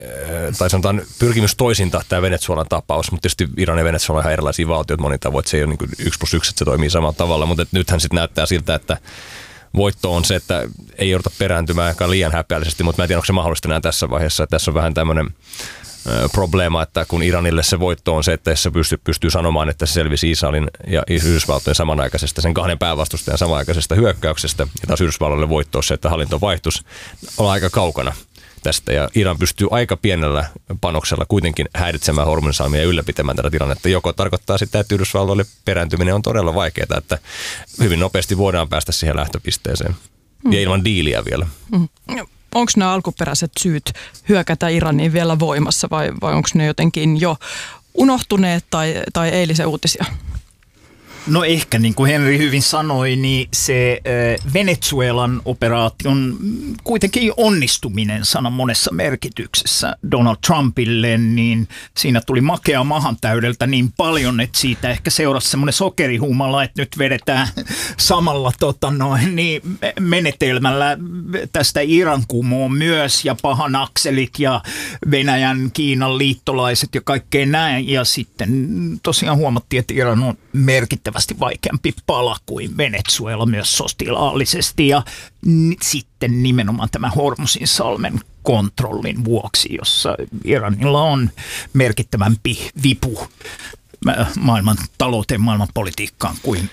tai sanotaan pyrkimys toisintaa tämä Venezuelan tapaus, mutta tietysti Iran ja Venezuela on ihan erilaisia valtioita monin tavoin, että se ei ole niin kuin 1+1, että se toimii samalla tavalla, mutta nythän sitten näyttää siltä, että voitto on se, että ei jouduta perääntymään liian häpeällisesti, mutta mä en tiedä, onko se mahdollista enää tässä vaiheessa, että tässä on vähän tämmöinen probleema, että kun Iranille se voitto on se, että se pystyy sanomaan, että se selvisi Israelin ja Yhdysvaltojen samanaikaisesta, sen kahden päävastustajan samanaikaisesta hyökkäyksestä, ja taas Yhdysvalloille voitto on se, että hallinto vaihtuisi, on aika kaukana tästä, ja Iran pystyy aika pienellä panoksella kuitenkin häiritsemään Hormuzsalmia ja ylläpitämään tätä tilannetta, joko tarkoittaa sitä, että Yhdysvalloille perääntyminen on todella vaikeaa, että hyvin nopeasti voidaan päästä siihen lähtöpisteeseen, ja ilman diiliä vielä. Onko nämä alkuperäiset syyt hyökätä Iraniin vielä voimassa vai onko ne jotenkin jo unohtuneet tai eilisen uutisia? No ehkä niin kuin Henri hyvin sanoi, niin se Venezuelan operaation kuitenkin onnistuminen sana monessa merkityksessä Donald Trumpille, niin siinä tuli makea mahan täydeltä niin paljon, että siitä ehkä seurasi semmoinen sokerihumala, että nyt vedetään samalla niin menetelmällä tästä Iran kumoon myös ja pahan akselit ja Venäjän, Kiinan liittolaiset ja kaikkea näin. Ja sitten tosiaan huomattiin, että Iran on merkittävästi vaikeampi pala kuin Venezuela myös sotilaallisesti ja sitten nimenomaan tämä Hormuzinsalmen kontrollin vuoksi, jossa Iranilla on merkittävämpi vipu maailman talouteen, maailman politiikkaan kuin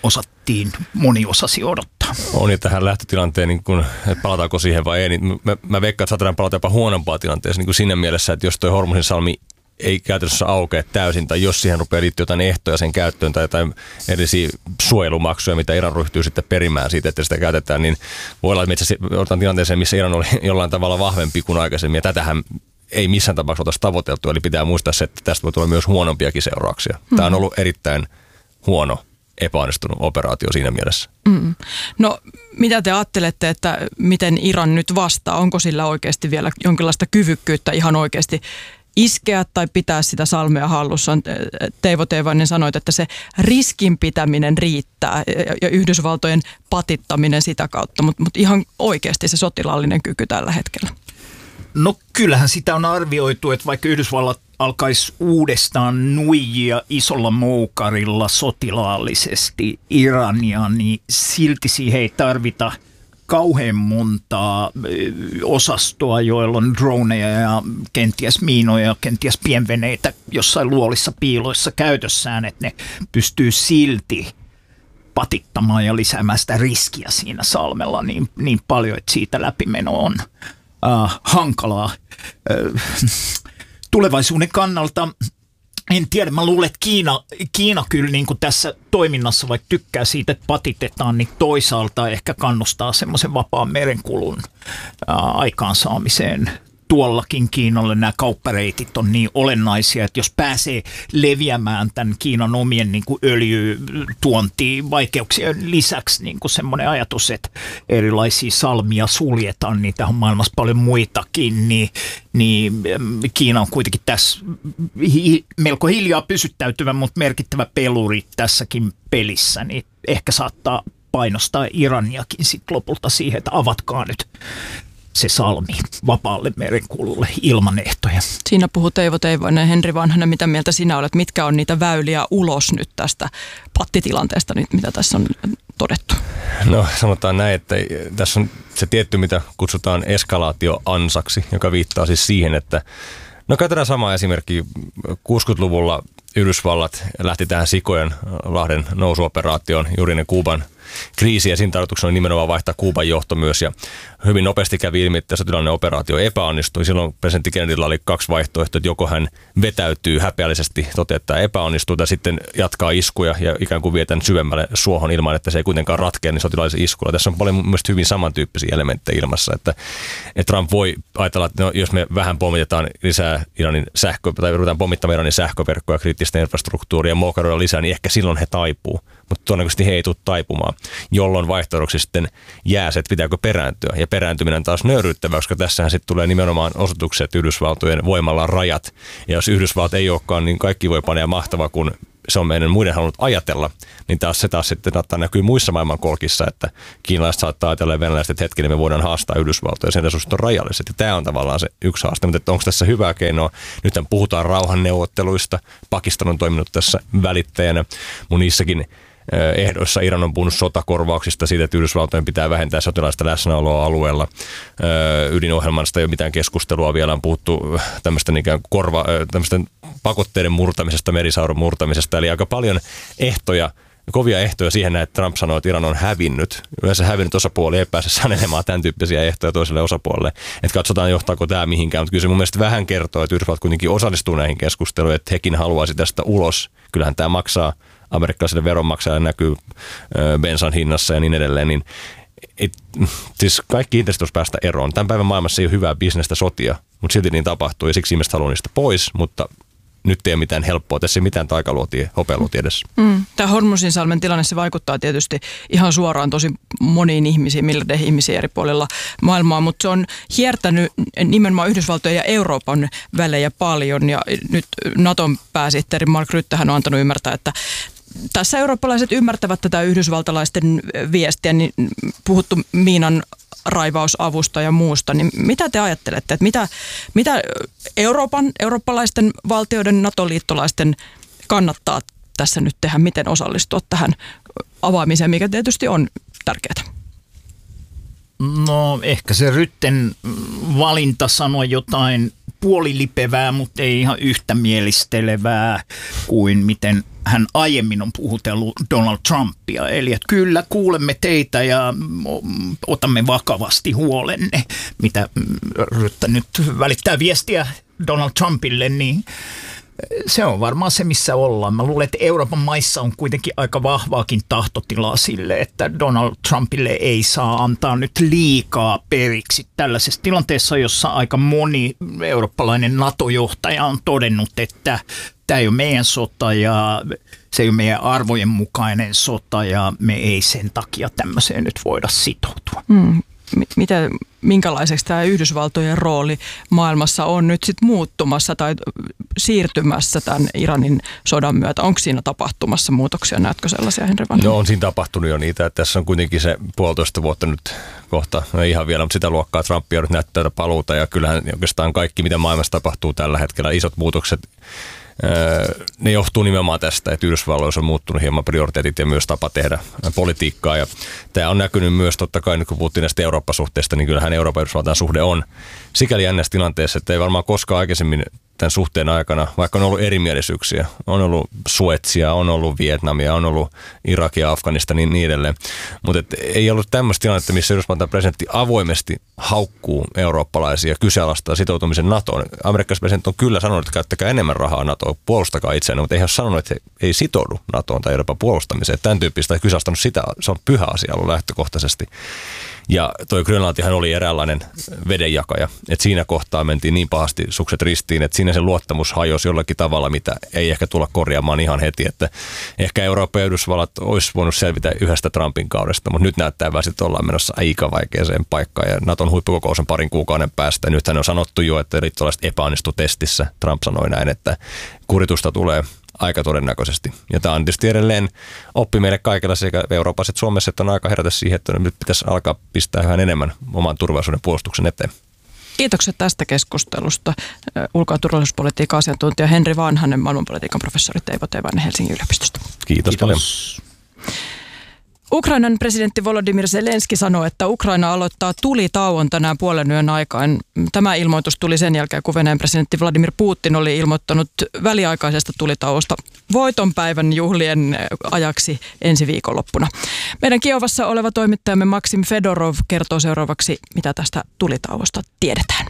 moni osasi odottaa. On ja tähän lähtötilanteen, niin kun, että palataanko siihen vai ei, niin mä veikkaan, että saatetaan palata jopa huonompaa tilanteeseen niin siinä mielessä, että jos toi Hormuzinsalmi ei käytännössä aukea täysin, tai jos siihen rupeaa liittyä jotain ehtoja sen käyttöön tai jotain erillisiä suojelumaksuja, mitä Iran ryhtyy sitten perimään siitä, että sitä käytetään, niin voi olla, että otetaan tilanteeseen, missä Iran oli jollain tavalla vahvempi kuin aikaisemmin, ja tätähän ei missään tapauksessa oltaisi tavoiteltu, eli pitää muistaa se, että tästä voi tulla myös huonompiakin seurauksia. Tämä on ollut erittäin huono, epäonnistunut operaatio siinä mielessä. No, mitä te ajattelette, että miten Iran nyt vastaa? Onko sillä oikeasti vielä jonkinlaista kyvykkyyttä ihan oikeasti iskeä tai pitää sitä salmea hallussa? Teivo Teivainen sanoi, että se riskin pitäminen riittää ja Yhdysvaltojen patittaminen sitä kautta, mutta ihan oikeasti se sotilaallinen kyky tällä hetkellä. No kyllähän sitä on arvioitu, että vaikka Yhdysvallat alkaisi uudestaan nuijia isolla moukarilla sotilaallisesti Irania, niin silti siihen ei tarvita kauhean montaa osastoa, joilla on droneja ja kenties miinoja ja kenties pienveneitä jossain luolissa piiloissa käytössään, että ne pystyy silti patittamaan ja lisäämään sitä riskiä siinä salmella niin paljon, että siitä läpimeno on hankalaa. Tulevaisuuden kannalta en tiedä, mä luulen, että Kiina kyllä niin kuin tässä toiminnassa, vaikka tykkää siitä, että patitetaan, niin toisaalta ehkä kannustaa semmoisen vapaan merenkulun aikaansaamiseen. Tuollakin Kiinalle nämä kauppareitit on niin olennaisia, että jos pääsee leviämään tämän Kiinan omien niin kuin öljytuontiin vaikeuksien lisäksi niin kuin semmoinen ajatus, että erilaisia salmia suljetaan, niitä on maailmassa paljon muitakin, niin Kiina on kuitenkin tässä melko hiljaa pysyttäytyvä, mutta merkittävä peluri tässäkin pelissä, niin ehkä saattaa painostaa Iraniakin sitten lopulta siihen, että avatkaa nyt se salmi vapaalle merenkululle ilman ehtoja. Siinä puhuu Teivo Teivainen ja Henri Vanhanen. Mitä mieltä sinä olet? Mitkä on niitä väyliä ulos nyt tästä pattitilanteesta, mitä tässä on todettu? No sanotaan näin, että tässä on se tietty, mitä kutsutaan eskalaatioansaksi, joka viittaa siis siihen, että no käytetään sama esimerkki. 60-luvulla Yhdysvallat lähti tähän Sikojenlahden nousuoperaatioon juuri ennen Kuuban kriisiä. Siinä tarkoituksena oli nimenomaan vaihtaa Kuuban johto myös ja hyvin nopeasti kävi ilmi, että sotilaallinen operaatio epäonnistui. Silloin presidentti Kennedyllä oli kaksi vaihtoehtoa, että joko hän vetäytyy häpeällisesti, toteaa, että tämä epäonnistuu, tai sitten jatkaa iskuja ja ikään kuin vie tämän syvemmälle suohon ilman, että se ei kuitenkaan ratkea niin sotilaallisen iskulla. Tässä on paljon mielestäni hyvin samantyyppisiä elementtejä ilmassa, että Trump voi ajatella, että no, jos me vähän pommitetaan lisää Iranin tai ruvetaan pommittamaan Iranin sähköverkkoja, kriittistä infrastruktuuria ja moukaroida lisää, niin ehkä silloin he taipuu. Mutta todennäköisesti he ei tule taipumaan, jolloin vaihtoehdoksi sitten jää se, että pitääkö perääntyä. Ja perääntyminen taas nöyryyttävä, koska tässähän sitten tulee nimenomaan osoitukset Yhdysvaltojen voimalla rajat. Ja jos Yhdysvallat ei olekaan, niin kaikki voi panea mahtava, kun se on meidän muiden halunnut ajatella, niin se taas sitten näkyy muissa maailmankolkissa, että kiinalaiset saattaa ajatella ja venäläiset, että hetkinen me voidaan haastaa Yhdysvaltoja ja sen resurssit on rajalliset. Ja tämä on tavallaan se yksi haaste, mutta onko tässä hyvää keinoa? Nythän puhutaan rauhanneuvotteluista. Pakistan on toiminut tässä välittäjänä. Mun niissäkin ehdoissa Iran on puhunut sotakorvauksista siitä, että Yhdysvaltojen pitää vähentää sotilaista läsnäoloa alueella. Ydinohjelmasta ei ole mitään keskustelua vielä, on puhuttu tämmöisten pakotteiden murtamisesta, merisauron murtamisesta, eli aika paljon kovia ehtoja siihen, että Trump sanoo, että Iran on hävinnyt. Yleensä hävinnyt osapuoli ei pääse sanelemaan tämän tyyppisiä ehtoja toiselle osapuolelle. Että katsotaan, johtaako tämä mihinkään, mutta kyllä se mun mielestä vähän kertoo, että Yhdysvallat kuitenkin osallistuu näihin keskusteluihin, että hekin haluaisi tästä ulos. Kyllähän tämä maksaa amerikkalaisille veronmaksajalle, näkyy bensan hinnassa ja niin edelleen, niin siis kaikki intressit päästä eroon. Tämän päivän maailmassa ei ole hyvää bisnestä sotia, mutta silti niin tapahtuu ja siksi ihmiset haluaa niistä pois, mutta nyt ei ole mitään helppoa. Tässä ei mitään taikaluotia, hopealuotia edessä. Tämä Hormuzinsalmen tilanne, se vaikuttaa tietysti ihan suoraan tosi moniin ihmisiin, miljardeihin ihmisiä eri puolilla maailmaa, mutta se on hiertänyt nimenomaan Yhdysvaltojen ja Euroopan välejä paljon. Ja nyt Naton pääsihteeri Mark Ruttehän on antanut ymmärtää, että tässä eurooppalaiset ymmärtävät tätä yhdysvaltalaisten viestiä, niin puhuttu miinan raivausavusta ja muusta, niin mitä te ajattelette, että mitä eurooppalaisten valtioiden, NATO-liittolaisten kannattaa tässä nyt tehdä, miten osallistua tähän avaamiseen, mikä tietysti on tärkeää? No ehkä se Rytten valinta sanoa jotain puolilipevää, mutta ei ihan yhtä mielistelevää kuin miten hän aiemmin on puhutellut Donald Trumpia. Eli että kyllä kuulemme teitä ja otamme vakavasti huolenne, mitä Ryttä nyt välittää viestiä Donald Trumpille, niin se on varmaan se, missä ollaan. Mä luulen, että Euroopan maissa on kuitenkin aika vahvaakin tahtotilaa sille, että Donald Trumpille ei saa antaa nyt liikaa periksi tällaisessa tilanteessa, jossa aika moni eurooppalainen NATO-johtaja on todennut, että tämä ei ole meidän sota ja se ei ole meidän arvojen mukainen sota ja me ei sen takia tämmöiseen nyt voida sitoutua. Minkälaiseksi tämä Yhdysvaltojen rooli maailmassa on nyt sitten muuttumassa tai siirtymässä tämän Iranin sodan myötä? Onko siinä tapahtumassa muutoksia? Näetkö sellaisia, Henri Vanhanen? No on siinä tapahtunut jo niitä. Että tässä on kuitenkin se 1,5 vuotta nyt kohta, no ihan vielä, mutta sitä luokkaa Trumpia nyt näyttää paluuta ja kyllähän oikeastaan kaikki, mitä maailmassa tapahtuu tällä hetkellä, isot muutokset, ne johtuu nimenomaan tästä, että Yhdysvalloissa on muuttunut hieman prioriteetit ja myös tapa tehdä politiikkaa. Ja tämä on näkynyt myös totta kai, nyt kun puhuttiin näistä Eurooppa-suhteista, niin kyllähän Euroopan ja Yhdysvaltain suhde on sikäli jännässä tilanteessa, että ei varmaan koskaan aikaisemmin tämän suhteen aikana, vaikka on ollut erimielisyyksiä, on ollut Suetsia, on ollut Vietnamia, on ollut Irakia, Afganistan niin edelleen. Mutta ei ollut tämmöistä tilannetta, missä Yhdysvaltain presidentti avoimesti haukkuu eurooppalaisia kyseenalaistaa sitoutumisen NATOon. Amerikkalaisen presidentti on kyllä sanonut, että käyttäkää enemmän rahaa NATOon, puolustakaa itseään, mutta ei ole sanonut, että he ei sitoudu NATOon tai Euroopan puolustamiseen. Tämän tyyppistä ei kyseenalaistanut sitä, se on pyhä asia ollut lähtökohtaisesti. Ja toi Grönlantihan oli eräänlainen vedenjakaja, että siinä kohtaa mentiin niin pahasti sukset ristiin, että siinä se luottamus hajosi jollakin tavalla, mitä ei ehkä tulla korjaamaan ihan heti, että ehkä Eurooppa ja Yhdysvallat olisi voinut selvitä yhdestä Trumpin kaudesta, mutta nyt näyttää vähän, että ollaan menossa aika vaikeaseen paikkaan ja Naton huippukokous on parin kuukauden päästä. Nythän on sanottu jo, että riittolaiset epäonnistu testissä. Trump sanoi näin, että kuritusta tulee aika todennäköisesti. Ja tämä on tietysti edelleen oppi meille kaikilla sekä Euroopassa että Suomessa, että on aika herätä siihen, että nyt pitäisi alkaa pistää vähän enemmän oman turvallisuuden puolustuksen eteen. Kiitokset tästä keskustelusta. Ulko- ja turvallisuuspolitiikan asiantuntija Henri Vanhanen, maailmanpolitiikan professori Teivo Teivainen Helsingin yliopistosta. Kiitos paljon. Ukrainan presidentti Volodymyr Zelenski sanoi, että Ukraina aloittaa tulitauon tänään puolen yön aikaan. Tämä ilmoitus tuli sen jälkeen, kun Venäjän presidentti Vladimir Putin oli ilmoittanut väliaikaisesta tulitauosta voitonpäivän juhlien ajaksi ensi viikonloppuna. Meidän Kiovassa oleva toimittajamme Maksim Fedorov kertoo seuraavaksi, mitä tästä tulitauosta tiedetään.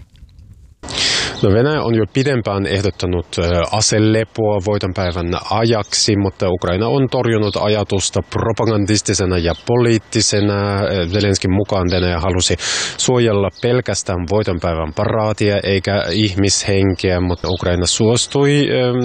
No Venäjä on jo pidempään ehdottanut aselepoa voitonpäivän ajaksi, mutta Ukraina on torjunut ajatusta propagandistisena ja poliittisena. Zelenskin mukaan Venäjä halusi suojella pelkästään voitonpäivän paraatia eikä ihmishenkeä, mutta Ukraina suostui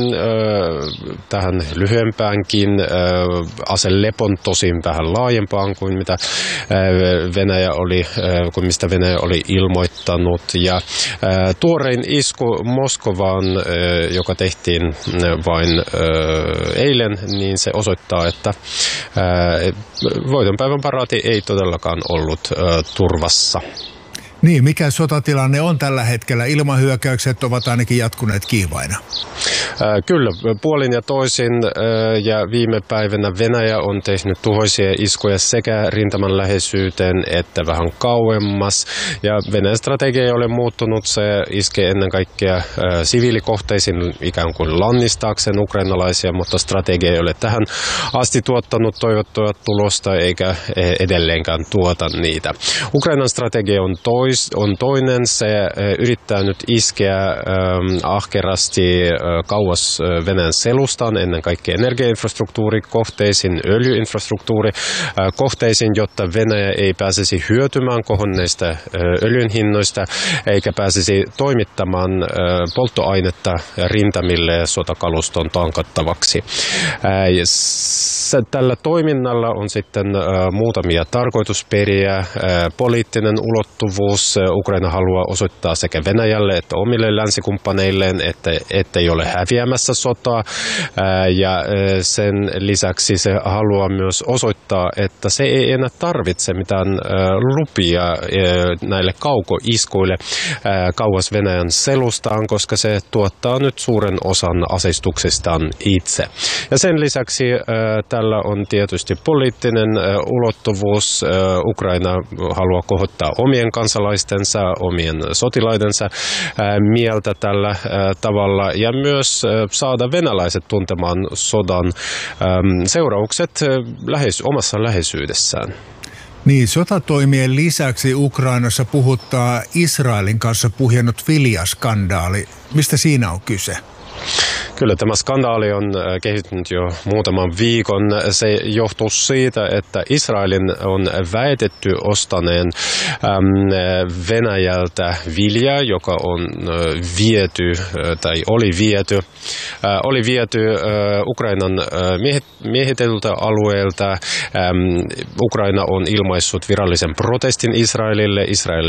tähän lyhyempäänkin aselepon, tosin vähän laajempaan kuin mitä mistä Venäjä oli ilmoittanut. Ja tuorein isku Moskovaan, joka tehtiin vain eilen, niin se osoittaa, että voitonpäivän paraati ei todellakaan ollut turvassa. Niin, mikä sotatilanne on tällä hetkellä? Ilmahyökkäykset ovat ainakin jatkuneet kiivaina. Kyllä, puolin ja toisin ja viime päivänä Venäjä on tehnyt tuhoisia iskuja sekä rintaman läheisyyteen että vähän kauemmas. Ja Venäjän strategia ei ole muuttunut, se iskee ennen kaikkea siviilikohteisiin ikään kuin lannistaakseen ukrainalaisia, mutta strategia ei ole tähän asti tuottanut toivottua tulosta eikä edelleenkään tuota niitä. Ukrainan strategia on toinen, se yrittää nyt iskeä ahkerasti kauas Venäjän selustaan, ennen kaikkea energiainfrastruktuurikohteisiin, öljyinfrastruktuurikohteisiin, jotta Venäjä ei pääsisi hyötymään kohonneista öljyn hinnoista, eikä pääsisi toimittamaan polttoainetta rintamille sotakaluston tankattavaksi. Tällä toiminnalla on sitten muutamia tarkoitusperiä, poliittinen ulottuvuus. Ukraina haluaa osoittaa sekä Venäjälle että omille länsikumppaneilleen, että ei ole häviämässä sotaa. Ja sen lisäksi se haluaa myös osoittaa, että se ei enää tarvitse mitään lupia näille kaukoiskuille kauas Venäjän selustaan, koska se tuottaa nyt suuren osan aseistuksistaan itse. Ja sen lisäksi tällä on tietysti poliittinen ulottuvuus. Ukraina haluaa kohottaa omien kansalaistensa, omien sotilaidensa mieltä tällä tavalla ja myös saada venäläiset tuntemaan sodan seuraukset omassa läheisyydessään. Niin, sotatoimien lisäksi Ukrainassa puhuttaa Israelin kanssa puhjennut Vilja-skandaali. Mistä siinä on kyse? Kyllä tämä skandaali on kehittynyt jo muutaman viikon. Se johtuu siitä, että Israelin on väitetty ostaneen Venäjältä viljaa, joka on viety tai oli viety Ukrainan miehitetyltä alueelta. Ukraina on ilmaissut virallisen protestin Israelille.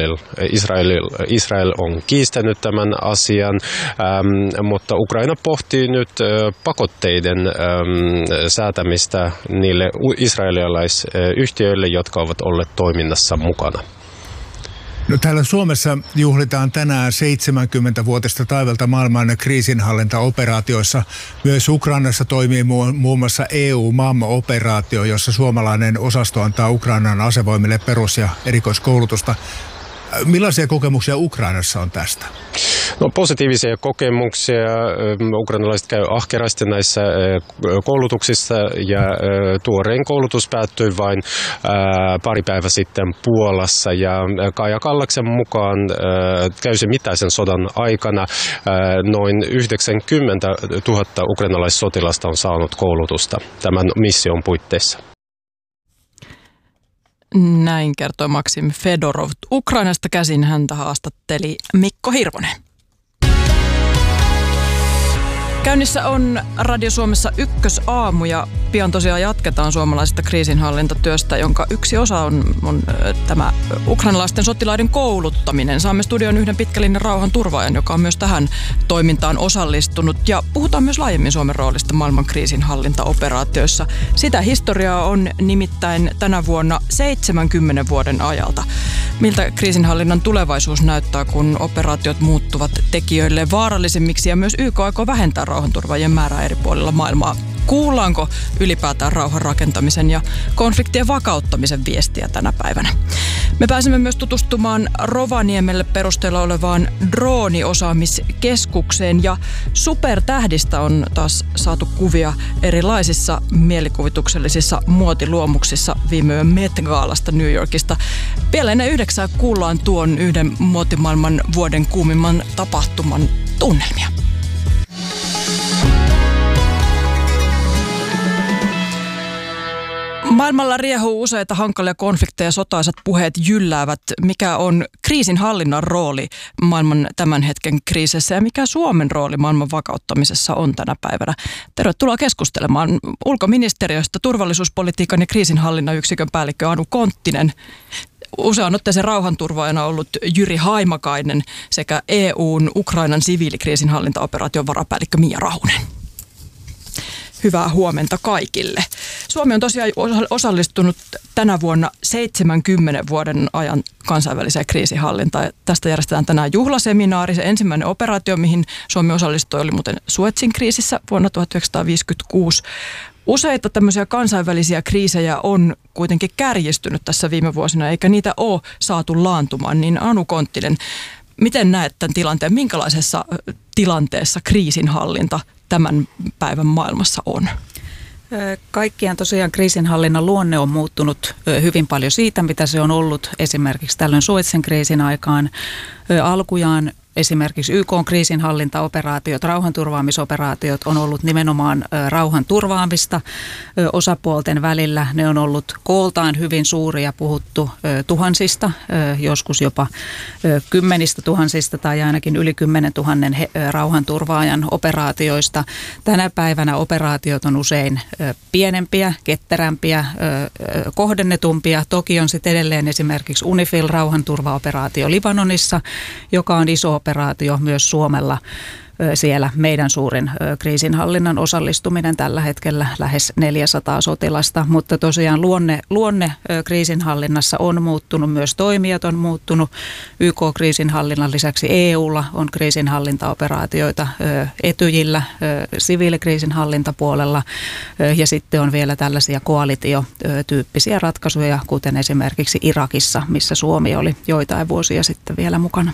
Israel on kiistänyt tämän asian, mutta Ukraina pohtii nyt pakotteiden säätämistä niille israelilaisyhtiöille, jotka ovat olleet toiminnassa mukana. No, täällä Suomessa juhlitaan tänään 70-vuotista taivalta maailman kriisinhallintaoperaatioissa. Myös Ukrainassa toimii muun muassa EU-MAM-operaatio, jossa suomalainen osasto antaa Ukrainan asevoimille perus- ja erikoiskoulutusta. Millaisia kokemuksia Ukrainassa on tästä? No, positiivisia kokemuksia. Ukrainalaiset käy ahkerasti näissä koulutuksissa ja tuorein koulutus päättyi vain pari päivää sitten Puolassa. Ja Kaija Kallaksen mukaan täysimittaisen sodan aikana noin 90 000 ukrainalaissotilasta on saanut koulutusta tämän mission puitteissa. Näin kertoi Maksim Fedorov. Ukrainasta käsin häntä haastatteli Mikko Hirvonen. Käynnissä on Radio Suomessa Ykkösaamu ja pian tosiaan jatketaan suomalaisesta kriisinhallintatyöstä, jonka yksi osa on tämä ukrainalaisten sotilaiden kouluttaminen. Saamme studion yhden pitkälinjan rauhanturvaajan, joka on myös tähän toimintaan osallistunut. Ja puhutaan myös laajemmin Suomen roolista maailman kriisinhallintaoperaatioissa. Sitä historiaa on nimittäin tänä vuonna 70 vuoden ajalta. Miltä kriisinhallinnan tulevaisuus näyttää, kun operaatiot muuttuvat tekijöille vaarallisemmiksi ja myös YK aikoo vähentää rauhanturvaajien määrää eri puolilla maailmaa. Kuullaanko ylipäätään rauhan rakentamisen ja konfliktien vakauttamisen viestiä tänä päivänä? Me pääsemme myös tutustumaan Rovaniemelle perusteella olevaan drooniosaamiskeskukseen ja supertähdistä on taas saatu kuvia erilaisissa mielikuvituksellisissa muotiluomuksissa viime yön Met-gaalasta New Yorkista. Vielä ennen 9 kuullaan tuon yhden muotimaailman vuoden kuumimman tapahtuman tunnelmia. Maailmalla riehuu useita hankalia konflikteja, sotaisat puheet jylläävät. Mikä on kriisinhallinnan rooli maailman tämän hetken kriisissä ja mikä Suomen rooli maailman vakauttamisessa on tänä päivänä? Tervetuloa keskustelemaan ulkoministeriöstä turvallisuuspolitiikan ja kriisinhallinnan yksikön päällikkö Anu Konttinen. usean otteeseen rauhanturvaajana ollut Jyri Haimakainen sekä EUn Ukrainan siviilikriisinhallintaoperaation varapäällikkö Mia Rahunen. Hyvää huomenta kaikille. Suomi on tosiaan osallistunut tänä vuonna 70 vuoden ajan kansainväliseen kriisinhallintaan. Tästä järjestetään tänään juhlaseminaari. Se ensimmäinen operaatio, mihin Suomi osallistui, oli muuten Suezin kriisissä vuonna 1956. Useita tämmöisiä kansainvälisiä kriisejä on kuitenkin kärjistynyt tässä viime vuosina, eikä niitä ole saatu laantumaan. Niin Anu Konttinen, miten näet tämän tilanteen? Minkälaisessa tilanteessa kriisinhallinta tämän päivän maailmassa on? Kaikkiaan tosiaan kriisinhallinnan luonne on muuttunut hyvin paljon siitä, mitä se on ollut esimerkiksi tällöin Suezin kriisin aikaan. Alkujaan esimerkiksi YK-kriisinhallintaoperaatiot, rauhanturvaamisoperaatiot on ollut nimenomaan rauhan turvaamista osapuolten välillä. Ne on ollut kooltaan hyvin suuria, puhuttu tuhansista, joskus jopa 10 000 tai ainakin yli 10 000 rauhanturvaajan operaatioista. Tänä päivänä operaatiot on usein pienempiä, ketterämpiä, kohdennetumpia. Toki on sitten edelleen esimerkiksi UNIFIL rauhanturvaoperaatio Libanonissa, joka on iso operaatio myös Suomella. Siellä meidän suurin kriisinhallinnan osallistuminen tällä hetkellä lähes 400 sotilasta, mutta tosiaan luonne kriisinhallinnassa on muuttunut, myös toimijat on muuttunut. YK-kriisinhallinnan lisäksi EUlla on kriisinhallintaoperaatioita, Etyjillä siviilikriisinhallintapuolella ja sitten on vielä tällaisia koalitio-tyyppisiä ratkaisuja, kuten esimerkiksi Irakissa, missä Suomi oli joitain vuosia sitten vielä mukana.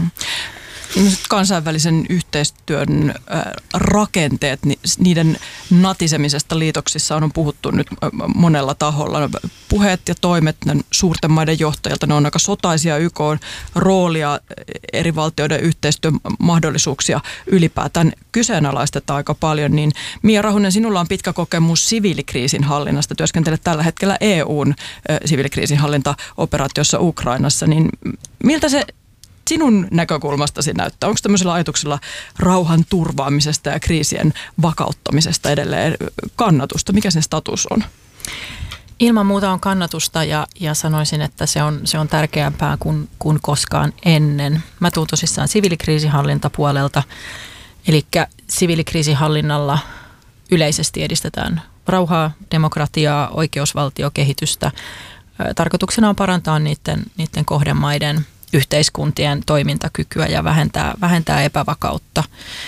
Kansainvälisen yhteistyön rakenteet, niiden natisemisesta liitoksissa on puhuttu nyt monella taholla. Puheet ja toimet suurten maiden johtajilta, ne on aika sotaisia. YK on roolia, eri valtioiden yhteistyön mahdollisuuksia ylipäätään kyseenalaistetaan aika paljon. Niin Mia Rahunen, sinulla on pitkä kokemus siviilikriisinhallinnasta. Työskentelet tällä hetkellä EUn siviilikriisinhallintaoperaatiossa Ukrainassa. Niin miltä se sinun näkökulmastasi näyttää? Onko tämmöisellä ajatuksella rauhan turvaamisesta ja kriisien vakauttamisesta edelleen kannatusta? Mikä sen status on? Ilman muuta on kannatusta ja sanoisin, että se on tärkeämpää kuin koskaan ennen. Mä tuun tosissaan siviilikriisinhallintapuolelta, eli siviilikriisinhallinnalla yleisesti edistetään rauhaa, demokratiaa, oikeusvaltiokehitystä. Tarkoituksena on parantaa niiden kohdemaiden yhteiskuntien toimintakykyä ja vähentää epävakautta.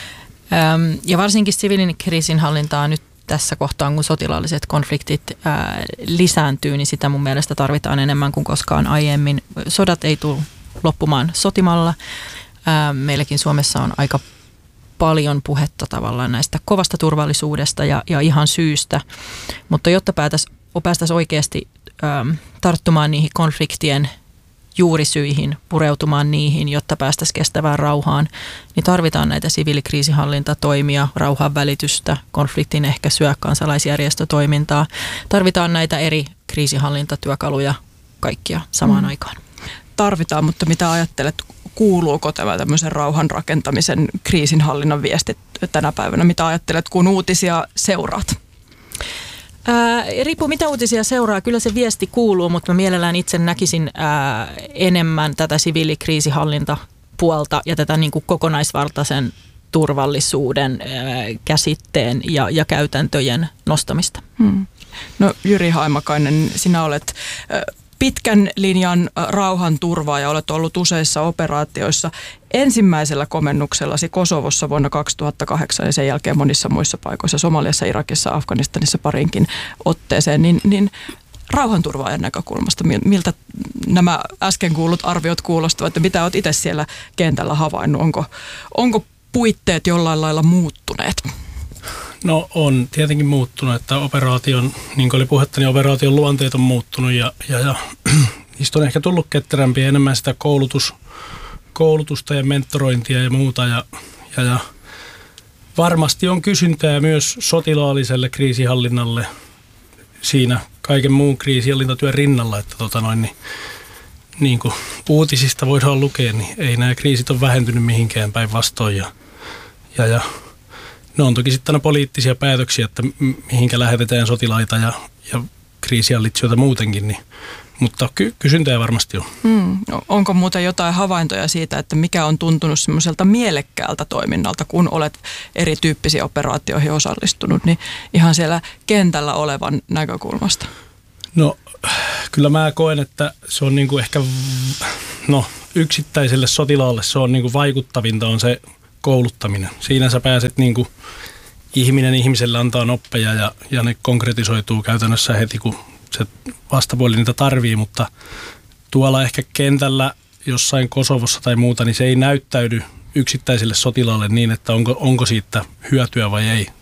Ja varsinkin siviilikriisinhallintaa nyt tässä kohtaa, kun sotilaalliset konfliktit lisääntyy, niin sitä mun mielestä tarvitaan enemmän kuin koskaan aiemmin. Sodat ei tule loppumaan sotimalla. Meilläkin Suomessa on aika paljon puhetta tavallaan näistä kovasta turvallisuudesta ja ihan syystä, mutta jotta päästäisiin oikeasti tarttumaan niihin konfliktien juurisyihin, pureutumaan niihin, jotta päästäisiin kestävään rauhaan, niin tarvitaan näitä siviilikriisinhallintatoimia, rauhanvälitystä, konfliktin ehkäisyä, kansalaisjärjestötoimintaa. Tarvitaan näitä eri kriisinhallintatyökaluja kaikkia samaan aikaan. Tarvitaan, mutta mitä ajattelet, kuuluuko tämä tämmöisen rauhan rakentamisen kriisinhallinnan viestit tänä päivänä? Mitä ajattelet, kun uutisia seuraat? Riippuu mitä uutisia seuraa. Kyllä se viesti kuuluu, mutta mä mielellään itse näkisin enemmän tätä siviilikriisinhallintapuolta ja tätä niin kuin kokonaisvaltaisen turvallisuuden käsitteen ja käytäntöjen nostamista. No Jyri Haimakainen, sinä olet pitkän linjan rauhanturvaaja, olet ollut useissa operaatioissa. Ensimmäisellä komennuksellasi Kosovossa vuonna 2008 ja sen jälkeen monissa muissa paikoissa, Somaliassa, Irakissa, Afganistanissa parinkin otteeseen, niin rauhanturvaajan näkökulmasta, miltä nämä äsken kuullut arviot kuulostavat ja mitä olet itse siellä kentällä havainnut? Onko puitteet jollain lailla muuttuneet? No on tietenkin muuttunut, että operaation, niin kuin oli puhetta, niin operaation luonteet on muuttunut ja niistä on ehkä tullut ketterämpiä, enemmän sitä koulutusta ja mentorointia ja muuta ja varmasti on kysyntää myös sotilaalliselle kriisihallinnalle siinä kaiken muun kriisihallintatyön rinnalla, että niin kuin uutisista voidaan lukea, niin ei nämä kriisit ole vähentynyt mihinkään päinvastoin ja ne on toki sitten aina poliittisia päätöksiä, että mihinkä lähetetään sotilaita ja kriisihallitsijoita muutenkin, niin, mutta kysyntää varmasti on. Onko muuten jotain havaintoja siitä, että mikä on tuntunut semmoiselta mielekkäältä toiminnalta, kun olet erityyppisiin operaatioihin osallistunut, niin ihan siellä kentällä olevan näkökulmasta? No kyllä mä koen, että se on niinku ehkä, yksittäiselle sotilaalle se on niinku vaikuttavinta on se kouluttaminen. Siinä sä pääset niinku ihminen ihmiselle antaa oppeja ja ne konkretisoituu käytännössä heti, kun se vastapuoli niitä tarvii, mutta tuolla ehkä kentällä jossain Kosovossa tai muuta, niin se ei näyttäydy yksittäiselle sotilaalle niin, että onko siitä hyötyä vai ei.